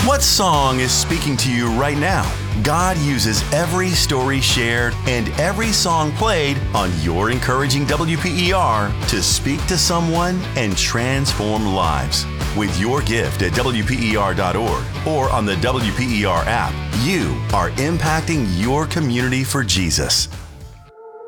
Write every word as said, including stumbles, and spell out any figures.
What song is speaking to you right now? God uses every story shared and every song played on your encouraging W P E R to speak to someone and transform lives. With your gift at W P E R dot org or on the W P E R app, you are impacting your community for Jesus.